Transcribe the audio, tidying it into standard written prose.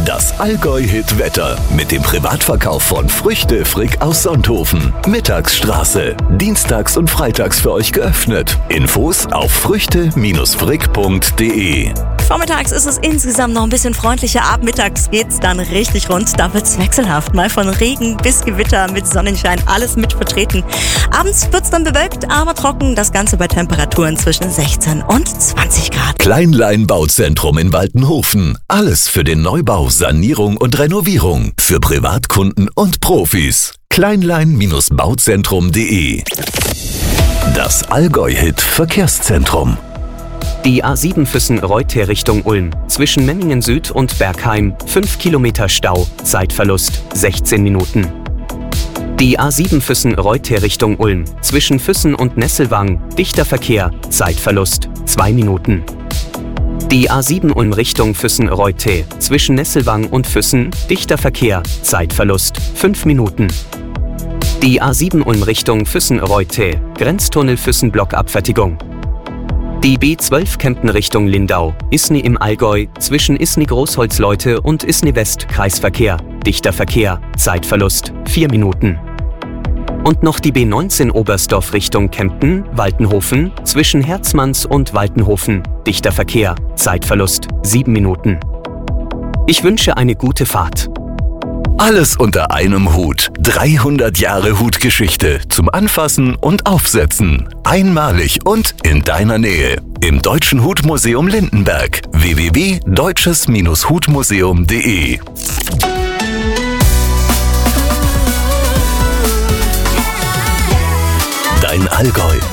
Das Allgäu-Hit-Wetter mit dem Privatverkauf von Früchte Frick aus Sonthofen. Mittagsstraße. Dienstags und freitags für euch geöffnet. Infos auf früchte-frick.de. Vormittags ist es insgesamt noch ein bisschen freundlicher. Ab mittags geht's dann richtig rund. Da wird's wechselhaft. Mal von Regen bis Gewitter mit Sonnenschein. Alles mit vertreten. Abends wird's dann bewölkt, aber trocken. Das Ganze bei Temperaturen zwischen 16 und 20 Grad. Kleinlein Bauzentrum in Waltenhofen. Alles für den Neubau, Sanierung und Renovierung. Für Privatkunden und Profis. Kleinlein-bauzentrum.de. Das Allgäu-Hit Verkehrszentrum. Die A7 Füssen-Reutte Richtung Ulm. Zwischen Memmingen Süd und Bergheim 5 Kilometer Stau. Zeitverlust 16 Minuten. Die A7 Füssen-Reutte Richtung Ulm. Zwischen Füssen und Nesselwang. Dichter Verkehr. Zeitverlust 2 Minuten. Die A7 Ulm Richtung Füssen-Reutte. Zwischen Nesselwang und Füssen. Dichter Verkehr. Zeitverlust 5 Minuten. Die A7 Ulm Richtung Füssen-Reutte. Grenztunnel Füssen-Blockabfertigung. Die B12 Kempten Richtung Lindau. Isny im Allgäu. Zwischen Isny Großholzleute und Isny West Kreisverkehr. Dichter Verkehr. Zeitverlust 4 Minuten. Und noch die B19 Oberstdorf Richtung Kempten, Waltenhofen, zwischen Herzmanns und Waltenhofen, dichter Verkehr, Zeitverlust 7 Minuten. Ich wünsche eine gute Fahrt. Alles unter einem Hut. 300 Jahre Hutgeschichte zum Anfassen und Aufsetzen. Einmalig und in deiner Nähe. Im Deutschen Hutmuseum Lindenberg. www.deutsches-hutmuseum.de. Dein Allgäu.